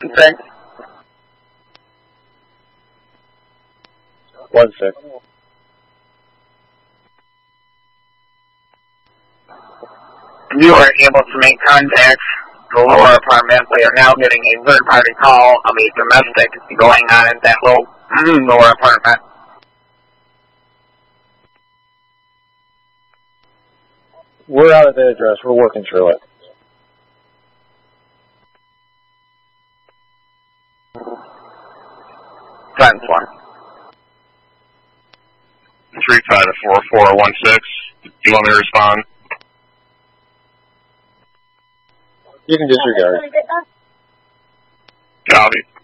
Thanks. 1-6. You are able to make contact the lower apartment. We are now getting a third-party call of a domestic going on in that lower apartment. We're out of the address. We're working through it. Times 1. 35-4416. Do you want me to respond? You can disregard. Copy.